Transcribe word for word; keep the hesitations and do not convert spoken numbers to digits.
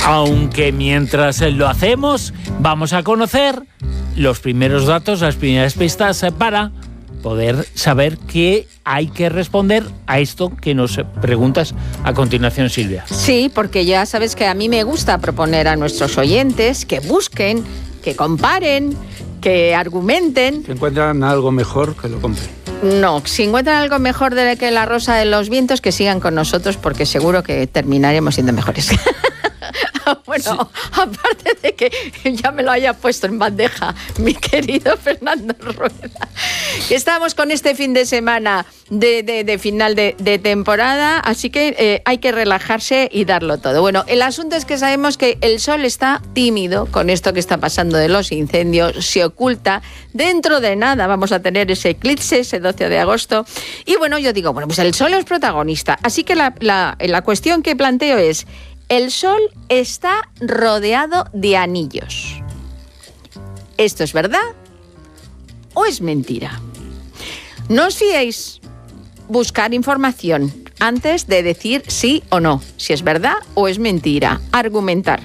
Aunque mientras lo hacemos, vamos a conocer los primeros datos, las primeras pistas para poder saber qué hay que responder a esto que nos preguntas a continuación, Silvia. Sí, porque ya sabes que a mí me gusta proponer a nuestros oyentes que busquen, que comparen, que argumenten. Si encuentran algo mejor, que lo compren. No, si encuentran algo mejor de que la rosa de los vientos, que sigan con nosotros, porque seguro que terminaremos siendo mejores. Bueno, sí. Aparte de que ya me lo haya puesto en bandeja mi querido Fernando Rueda, que estamos con este fin de semana de, de, de final de, de temporada, así que eh, hay que relajarse y darlo todo. Bueno, el asunto es que sabemos que el sol está tímido con esto que está pasando de los incendios, se oculta. Dentro de nada vamos a tener ese eclipse, ese doce de agosto. Y bueno, yo digo, bueno, pues el sol es protagonista. Así que la, la, la cuestión que planteo es: el sol está rodeado de anillos. ¿Esto es verdad o es mentira? No os fiéis. Buscar información antes de decir sí o no, si es verdad o es mentira. Argumentar.